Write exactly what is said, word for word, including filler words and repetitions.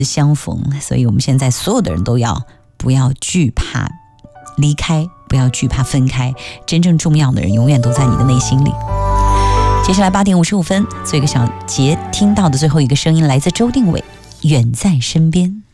相逢，所以我们现在所有的人都要不要惧怕离开，不要惧怕分开，真正重要的人永远都在你的内心里。接下来八点五十五分，做一个小节，听到的最后一个声音来自周定伟，远在身边。